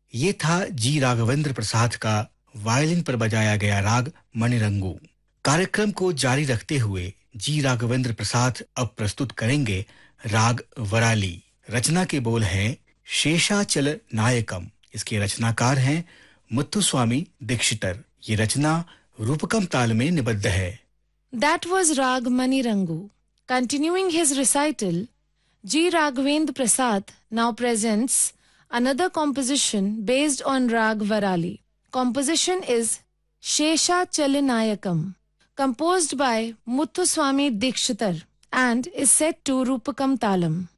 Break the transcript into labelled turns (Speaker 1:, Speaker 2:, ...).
Speaker 1: ये था जी राघवेंद्र प्रसाद का वायलिन पर बजाया गया राग मणिरंगू। कार्यक्रम को जारी रखते हुए जी राघवेंद्र प्रसाद अब प्रस्तुत करेंगे राग वराली। रचना के बोल हैं शेषाचल नायकम। इसके रचनाकार हैं मुत्थुस्वामी दीक्षितर। ये रचना रूपकम ताल में निबद्ध है।
Speaker 2: That was Rag Manirangu. Continuing his recital, G. Raghavendra Prasad now presents another composition based on Rag Varali. Composition is Shesha Chalinayakam, composed by Muthuswami Dikshitar and is set to Rupakam Talam.